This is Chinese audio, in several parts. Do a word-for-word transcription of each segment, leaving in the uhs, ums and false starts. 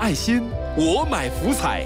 爱心，我买福彩。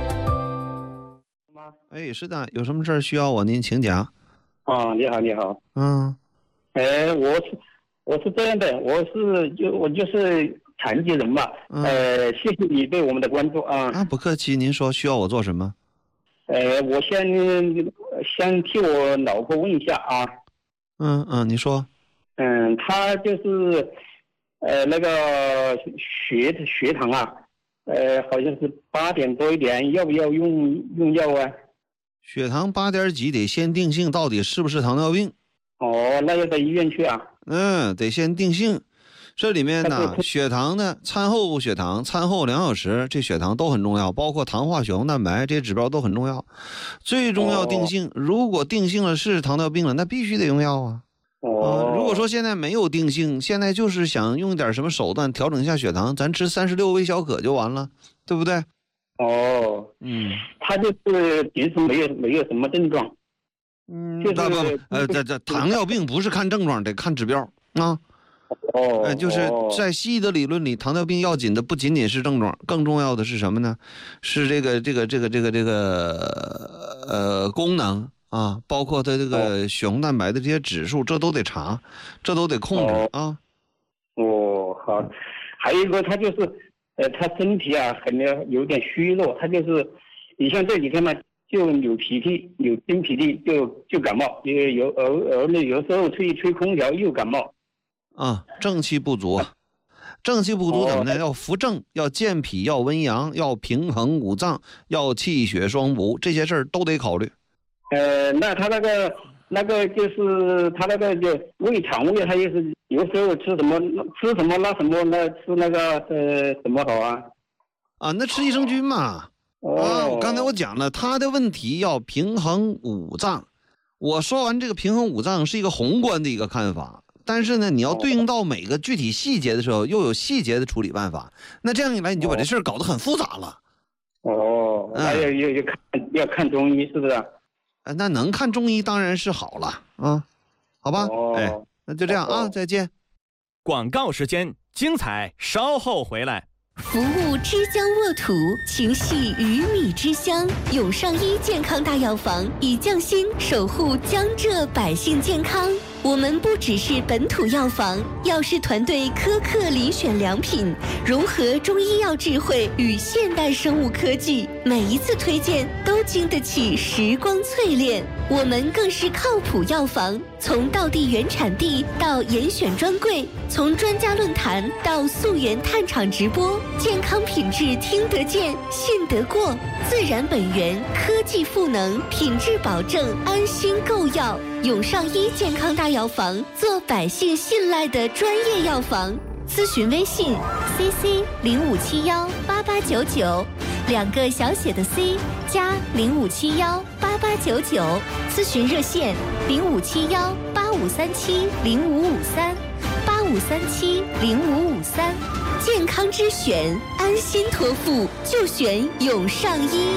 哎，是的，有什么事儿需要我，您请讲。 啊，你好，你好。 嗯， 哎，我是我是这样的，我是就我就是残疾人嘛。 嗯、 呃，谢谢你对我们的关注啊。 啊，不客气，您说需要我做什么？ 呃，我先先替我老婆问一下啊。 嗯嗯，你说。 嗯，她就是呃那个血血糖啊，呃好像是八点多一点，要不要用用药啊？ 血糖八点几，得先定性到底是不是糖尿病。 哦，那要到医院去啊？ 嗯，得先定性。这里面呢，血糖呢，餐后血糖、餐后两小时，这血糖都很重要，包括糖化血红蛋白这些指标都很重要。最重要定性，哦、如果定性了是糖尿病了，那必须得用药啊。 哦、 呃，如果说现在没有定性，现在就是想用点什么手段调整一下血糖，咱吃三十六微小可就完了，对不对？ 哦， 嗯， 他就是平时没有没有什么症状， 嗯， 就是不不，呃，这这糖尿病不是看症状，得看指标啊。 哦， 呃，就是在西医的理论里，糖尿病要紧的不仅仅是症状，更重要的是什么呢？是这个这个这个这个这个呃功能啊，包括它这个血红蛋白的这些指数，这都得查，这都得控制啊。 哦，好，还有一个他就是。呃，他身体啊，可能有点虚弱，他就是，你像这几天嘛，就扭鼻涕，扭筋皮涕，就就感冒，有有偶偶尔有时候吹吹空调又感冒。 啊，正气不足，正气不足怎么呢？哦、要扶正，要健脾，要温阳，要平衡五脏，要气血双补，这些事儿都得考虑。 呃，那他那个那个就是他那个就胃肠胃，他也是。有时候吃什么吃什么那什么那吃那个呃什么好啊？ 啊，那吃益生菌嘛。 哦、 啊，我刚才我讲了，他的问题要平衡五脏。我说完这个平衡五脏是一个宏观的一个看法，但是呢，你要对应到每个具体细节的时候，又有细节的处理办法。那这样一来，你就把这事儿搞得很复杂了。 哦，还要要要看要看中医是不是？ 啊，那能看中医当然是好了啊，好吧？ 哦、 哎。那就这样啊，再见。 广告时间，精彩稍后回来。 服务之江沃土，情系鱼米之乡。永上医健康大药房以匠心守护江浙百姓健康。我们不只是本土药房，药师团队苛刻遴选良品，融合中医药智慧与现代生物科技，每一次推荐都经得起时光淬炼。我们更是靠谱药房，从道地原产地到严选专柜，从专家论坛到溯源探厂直播，健康品质听得见、信得过，自然本源，科技赋能，品质保证，安心购药。永上医健康大药房，做百姓信赖的专业药房。咨询微信 C C 零五七幺八八九九，两个小写的 C 加零五七幺八八九九。咨询热线零五七幺八五三七零五五三八五三七零五五三。健康之选，安心托付就选永上医。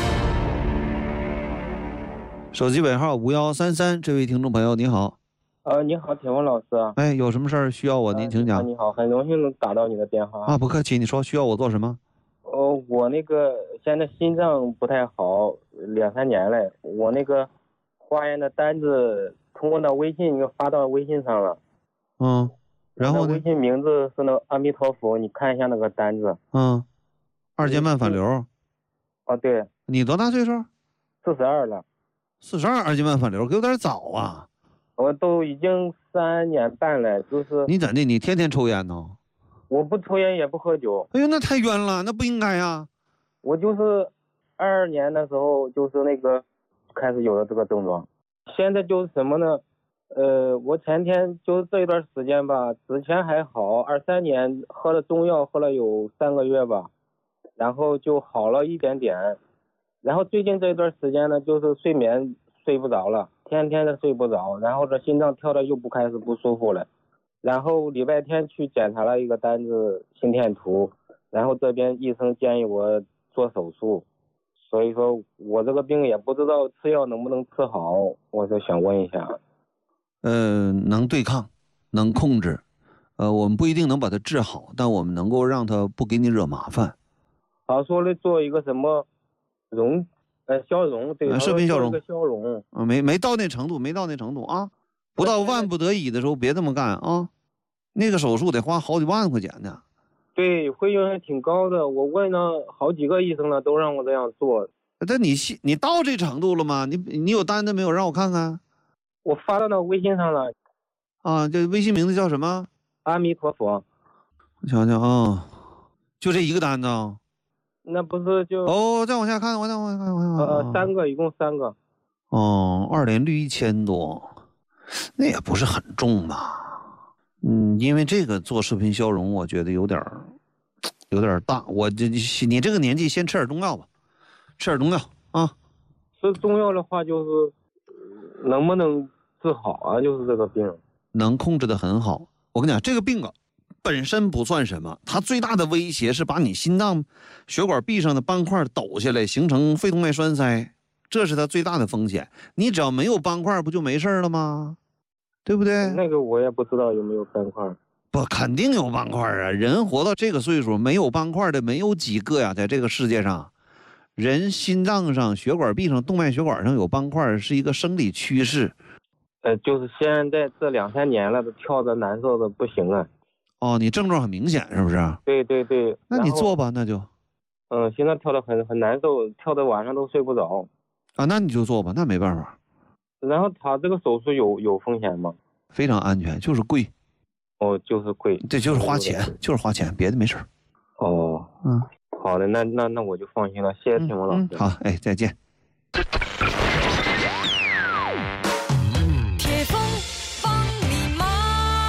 手机尾号五幺三三，这位听众朋友你好。 呃，你好，铁文老师。 哎，有什么事儿需要我？您请讲。 呃、你好，很荣幸能打到你的电话。 啊，不客气，你说需要我做什么？ 呃，我那个现在心脏不太好，两三年了。我那个化验的单子通过那微信就发到微信上了。 嗯，然后呢？ 微信名字是那个阿弥陀佛，你看一下那个单子。 嗯，二尖瓣反流。 哦，对。 你多大岁数？ 四十二了。 四十二二尖瓣反流，有点早啊。 我都已经三年半了，就是你怎的？你天天抽烟呢？ 我不抽烟也不喝酒。 哎呦，那太冤了，那不应该呀。 我就是二二年的时候，就是那个开始有了这个症状。现在就是什么呢？呃，我前天就是这一段时间吧，之前还好，二三年喝了中药，喝了有三个月吧，然后就好了一点点。然后最近这一段时间呢，就是睡眠睡不着了，天天的睡不着，然后这心脏跳的又不开始不舒服了。然后礼拜天去检查了一个单子心电图，然后这边医生建议我做手术，所以说我这个病也不知道吃药能不能治好，我就想问一下。 呃，能对抗，能控制，呃，我们不一定能把它治好，但我们能够让它不给你惹麻烦。 他说的做一个什么容，呃，消融，对， 呃射频消融， 一个消融， 啊，没没到那程度，没到那程度啊，不到万不得已的时候别这么干啊，那个手术得花好几万块钱呢。 对，费用还挺高的，我问了好几个医生了，都让我这样做。 但你你到这程度了吗？你你有单子没有？让我看看。 我发到那微信上了。 啊，这微信名字叫什么？ 阿弥陀佛。 我想想啊，就这一个单子啊。 那不是就哦，再往下看，我再往下看，往下看。 呃，三个，一共三个。 哦，二联率一千多，那也不是很重吧？嗯，因为这个做射频消融，我觉得有点有点大。我这你这个年纪，先吃点中药吧，吃点中药啊。 吃中药的话，就是能不能治好啊？就是这个病能控制得很好。我跟你讲，这个病啊，本身不算什么，它最大的威胁是把你心脏血管壁上的斑块抖下来，形成肺动脉栓塞，这是它最大的风险。你只要没有斑块，不就没事了吗？对不对？ 那个我也不知道有没有斑块。 不，肯定有斑块啊！人活到这个岁数，没有斑块的没有几个呀，在这个世界上，人心脏上、血管壁上、动脉血管上有斑块是一个生理趋势。 呃，就是现在这两三年了，都跳的难受的不行了。 哦，你症状很明显是不是？ 对对对。 那你做吧，那就。 嗯，现在跳的很很难受，跳的晚上都睡不着。 啊，那你就做吧，那没办法。 然后他这个手术有有风险吗？ 非常安全，就是贵。 哦，就是贵。 对，就是花钱，就是花钱，别的没事。 哦， 嗯， 好的，那那那我就放心了，谢谢铁峰老师。 嗯嗯、好，哎，再见。 铁峰帮你忙。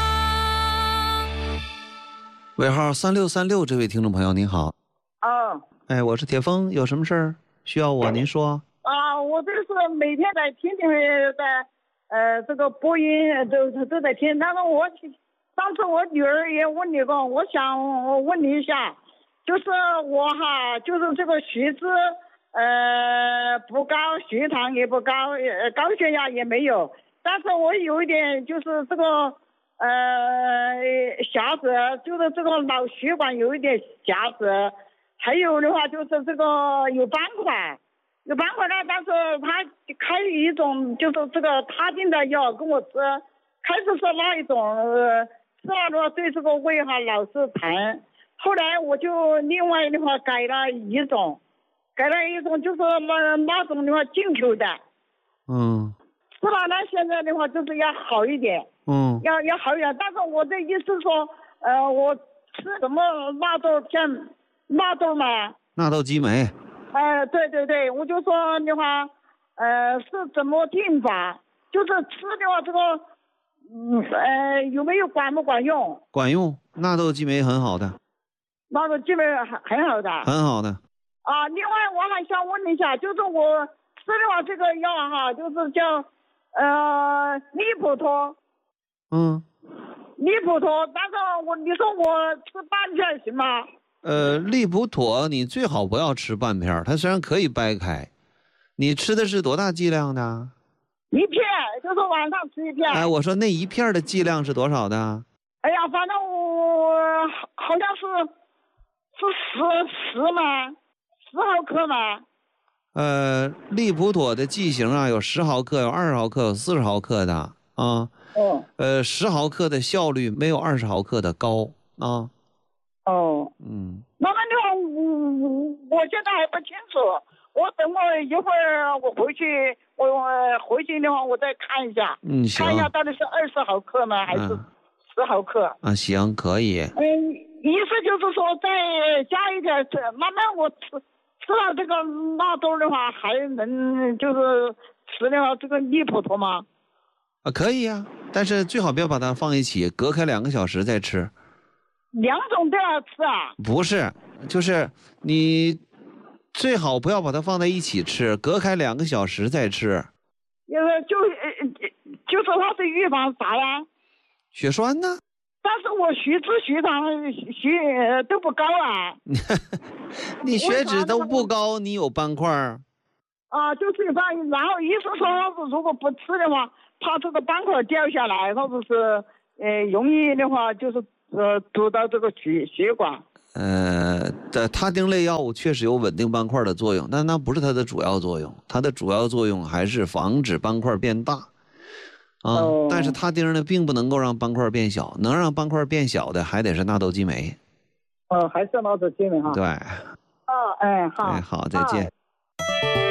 尾号三六三六，这位听众朋友您好。 啊， 哎，我是铁峰，有什么事儿需要我您说。 啊，我这是每天在听听在呃这个播音都都在听，但是我上次我女儿也问你过，我想问你一下，就是我哈，就是这个血脂呃不高，血糖也不高，呃高血压也没有，但是我有一点就是这个呃狭窄，就是这个脑血管有一点狭窄，还有的话就是这个有斑块。有斑块呢，但是他开一种就是这个他定的药跟我吃，开始是那一种，呃，吃了的话对这个胃哈老是疼，后来我就另外的话改了一种，改了一种就是那那种的话进口的， 嗯， 吃了呢现在的话就是要好一点， 嗯， 要要好一点，但是我的意思说，呃，我吃什么纳豆片，纳豆嘛， 纳豆激酶。 呃，对对对，我就说的话，呃，是怎么定法？就是吃的话，这个，嗯，呃，有没有管不管用？ 管用，纳豆激酶很好的。 纳豆激酶很很好的。 很好的。 啊，另外我还想问一下，就是我吃的话，这个药哈，就是叫呃利普托。 嗯。 利普托，但是我你说我吃半片行吗？ 呃，利普妥你最好不要吃半片，它虽然可以掰开。你吃的是多大剂量的？ 一片，就是晚上吃一片。 哎，我说那一片的剂量是多少的？ 哎呀，反正我好像是是十十嘛，十毫克嘛。 呃，利普妥的剂型啊，有十毫克，有二十毫克，有四十毫克的啊。 哦。 呃，十毫克的效率没有二十毫克的高啊。 哦， 嗯， 那么的话，我我现在还不清楚，我等我一会儿我回去，我回去的话我再看一下， 嗯，行， 看一下到底是二十毫克呢，还是十毫克？ 啊，行，可以。 嗯，意思就是说再加一点，慢慢我吃吃了这个纳豆的话，还能就是吃的话这个利普托吗？ 啊，可以呀、啊，但是最好别把它放一起，隔开两个小时再吃。 两种都要吃啊？ 不是，就是你最好不要把它放在一起吃，隔开两个小时再吃。 呃，就就说它是预防啥呀？ 血栓呢？ 但是我血脂、血糖、血都不高啊。 你血脂都不高，你有斑块儿？ 啊，就是斑，然后医生说，要是如果不吃的话，怕这个斑块掉下来，或者是呃容易的话就是。呃，堵到这个血血管。 呃， 的他汀类药物确实有稳定斑块的作用，但那不是它的主要作用，它的主要作用还是防止斑块变大。啊， 哦、 但是他汀呢，并不能够让斑块变小，能让斑块变小的还得是纳豆激酶。 哦，还是纳豆激酶哈。 对。 啊，哎，好。 哎，好，再见。